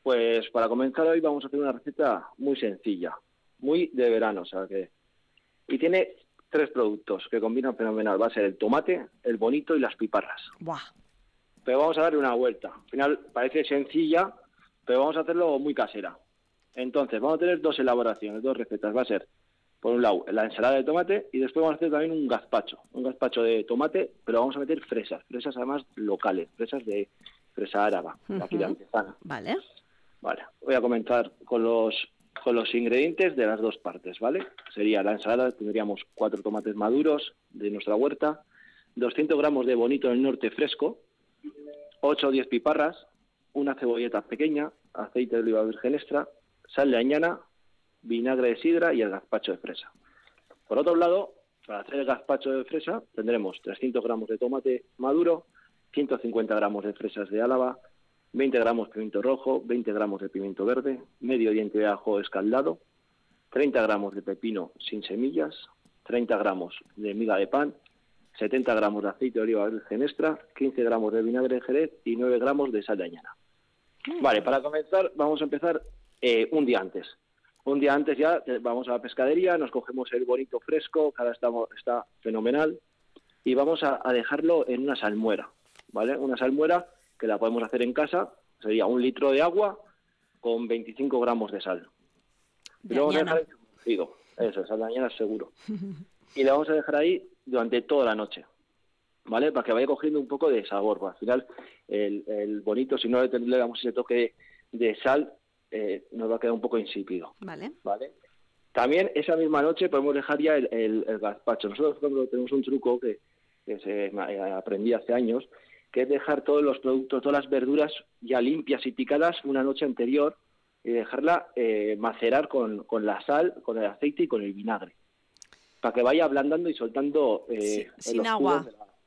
Pues para comenzar hoy vamos a hacer una receta muy sencilla, muy de verano, o sea que... Y tiene 3 productos que combinan fenomenal. Va a ser el tomate, el bonito y las piparras. Buah. Pero vamos a darle una vuelta. Al final parece sencilla, pero vamos a hacerlo muy casera. Entonces, vamos a tener 2 elaboraciones, 2 recetas. Va a ser, por un lado, la ensalada de tomate y después vamos a hacer también un gazpacho de tomate, pero vamos a meter fresas además locales, fresas de fresa áraba, de aquí de Antezana. Vale. Vale, voy a comenzar con los ingredientes de las 2 partes, ¿vale? Sería la ensalada, tendríamos 4 tomates maduros de nuestra huerta, 200 gramos de bonito del norte fresco, 8 o 10 piparras, una cebolleta pequeña, aceite de oliva virgen extra, sal de añana, vinagre de sidra y el gazpacho de fresa. Por otro lado, para hacer el gazpacho de fresa tendremos 300 gramos de tomate maduro, 150 gramos de fresas de Álava, 20 gramos de pimiento rojo, 20 gramos de pimiento verde, medio diente de ajo escaldado, 30 gramos de pepino sin semillas, 30 gramos de miga de pan, 70 gramos de aceite de oliva virgen extra, 15 gramos de vinagre de Jerez y 9 gramos de sal de añana. Vale, para comenzar vamos a empezar un día antes. Un día antes ya vamos a la pescadería, nos cogemos el bonito fresco, que ahora está fenomenal, y vamos a dejarlo en una salmuera, ¿vale? Una salmuera que la podemos hacer en casa, sería 1 litro de agua con 25 gramos de sal. Y luego vamos a dejar sumergido, eso, sal de añana seguro. Y le vamos a dejar ahí durante toda la noche, ¿vale? Para que vaya cogiendo un poco de sabor. Al final, el bonito, si no le damos ese toque de sal, nos va a quedar un poco insípido. Vale. También esa misma noche podemos dejar ya el gazpacho. Nosotros, por ejemplo, tenemos un truco que aprendí hace años, que es dejar todos los productos, todas las verduras ya limpias y picadas una noche anterior y dejarla macerar con la sal, con el aceite y con el vinagre, para que vaya ablandando y soltando sin agua.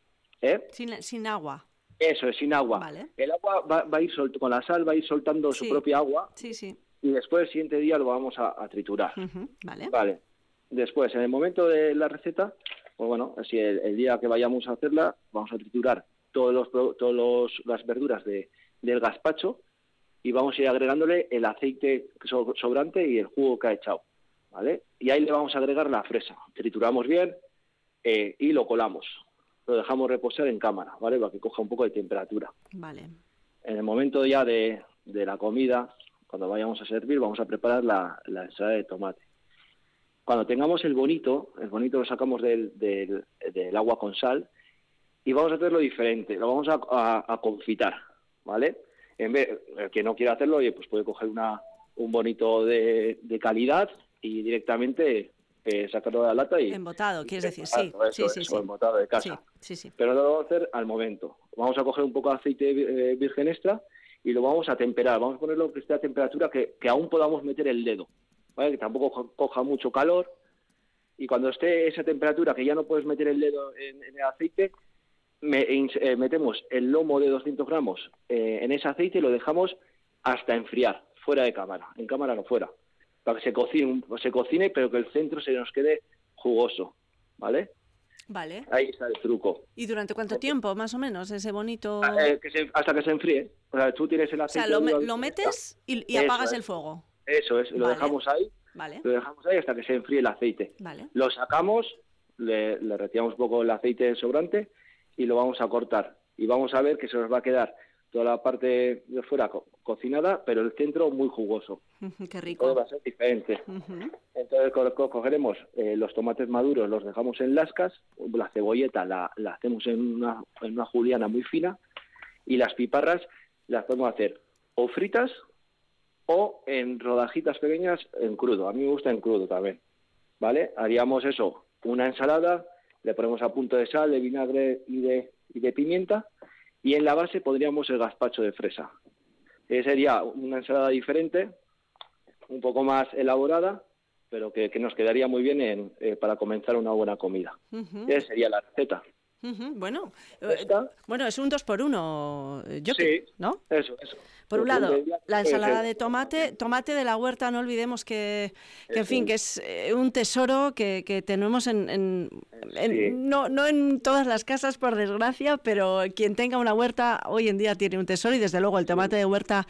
Sin agua. Eso es, sin agua. Vale. El agua va a ir con la sal va a ir soltando su propia agua. Sí. Y después el siguiente día lo vamos a triturar. Vale. Después, en el momento de la receta, pues bueno, si el día que vayamos a hacerla, vamos a triturar todas las verduras del gazpacho y vamos a ir agregándole el aceite sobrante y el jugo que ha echado, ¿vale? Y ahí le vamos a agregar la fresa. Trituramos bien y lo colamos. Lo dejamos reposar en cámara, ¿vale? Para que coja un poco de temperatura. Vale. En el momento ya de la comida, cuando vayamos a servir, vamos a preparar la ensalada de tomate. Cuando tengamos el bonito lo sacamos del agua con sal y vamos a hacerlo diferente. Lo vamos a confitar, ¿vale? En vez, el que no quiera hacerlo, oye, pues puede coger un bonito de calidad y directamente sacarlo de la lata y... Embotado, quieres decir, sí. O embotado de casa. Sí. Pero no lo vamos a hacer al momento. Vamos a coger un poco de aceite virgen extra y lo vamos a temperar. Vamos a ponerlo que esté a temperatura que aún podamos meter el dedo, ¿vale? Que tampoco coja mucho calor. Y cuando esté esa temperatura que ya no puedes meter el dedo en el aceite, metemos el lomo de 200 gramos en ese aceite y lo dejamos hasta enfriar, fuera de cámara. En cámara no, fuera. Para que se cocine, pero que el centro se nos quede jugoso, ¿vale? Vale. Ahí está el truco. ¿Y durante cuánto tiempo, más o menos, ese bonito...? Hasta que se enfríe. O sea, tú tienes el aceite... O sea, lo metes y apagas el fuego. Eso es, lo dejamos ahí. Vale. Lo dejamos ahí hasta que se enfríe el aceite. Vale. Lo sacamos, le retiramos un poco el aceite sobrante y lo vamos a cortar. Y vamos a ver que se nos va a quedar toda la parte de fuera cocinada, pero el centro muy jugoso. Qué rico. Todo va a ser diferente. Entonces cogeremos los tomates maduros, los dejamos en lascas, la cebolleta la hacemos en una juliana muy fina y las piparras las podemos hacer o fritas o en rodajitas pequeñas en crudo. A mí me gusta en crudo también, ¿vale? Haríamos eso, una ensalada, le ponemos a punto de sal, de vinagre y de pimienta. Y en la base pondríamos el gazpacho de fresa. Sería una ensalada diferente, un poco más elaborada, pero que nos quedaría muy bien para comenzar una buena comida. Esa sería la receta. Bueno, es un 2 por 1, sí, ¿no? Eso. Por un lado, la ensalada de tomate de la huerta, no olvidemos que en fin, que es un tesoro que tenemos no en todas las casas, por desgracia, pero quien tenga una huerta hoy en día tiene un tesoro y desde luego el tomate de huerta